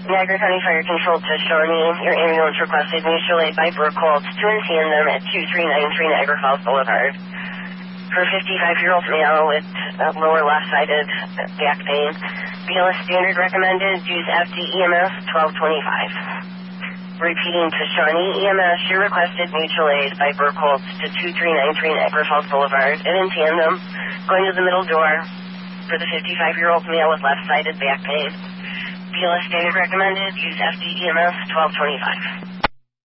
Niagara County Fire Control to Shawnee. Your ambulance requested mutual aid by Burkholz to attend them at 2393 Niagara Falls Boulevard. For a 55-year-old male with lower left-sided back pain, BLS Standard recommended use FDEMS 1225. Repeating to Shawnee EMS, your requested mutual aid by Burkholz to 2393 Niagara Falls Boulevard and in tandem, going to the middle door for the 55-year-old male with left-sided back pain. BLS Standard recommended use FDEMS 1225.